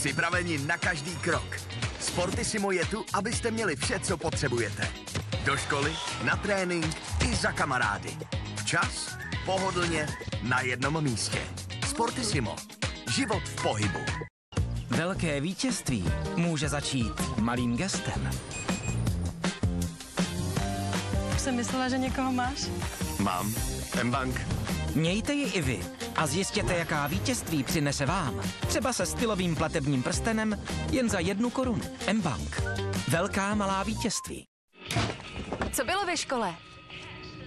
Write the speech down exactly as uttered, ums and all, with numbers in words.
Připraveni na každý krok. Sportissimo je tu, abyste měli vše, co potřebujete. Do školy, na trénink i za kamarády. Včas, pohodlně, na jednom místě. Sportissimo. Život v pohybu. Velké vítězství může začít malým gestem. Už jsem myslela, že někoho máš. Mám. M-Bank. Mějte ji i vy a zjistěte, jaká vítězství přinese vám. Třeba se stylovým platebním prstenem jen za jednu korunu. M-Bank. Velká malá vítězství. Co bylo ve škole?